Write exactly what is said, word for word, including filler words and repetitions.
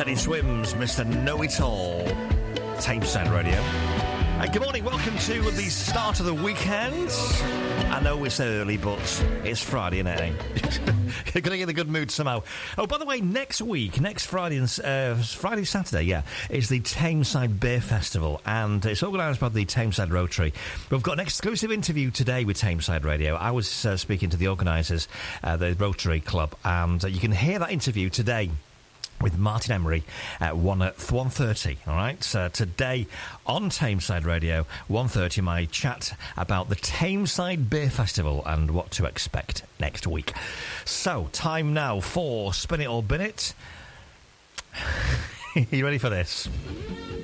Teddy Swims, Mister Know-It-All, Tameside Radio. And good morning, welcome to the start of the weekend. I know it's early, but it's Friday, isn't it? Eh? You're going to get in a good mood somehow. Oh, by the way, next week, next Friday, and uh, Friday, Saturday, yeah, is the Tameside Beer Festival, and it's organised by the Tameside Rotary. We've got an exclusive interview today with Tameside Radio. I was uh, speaking to the organisers, uh, the Rotary Club, and uh, you can hear that interview today with Martin Emery at one at one thirty. All right, so today on Tameside Radio, one thirty, my chat about the Tameside Beer Festival and what to expect next week. So, time now for Spin It or Bin It. You ready for this?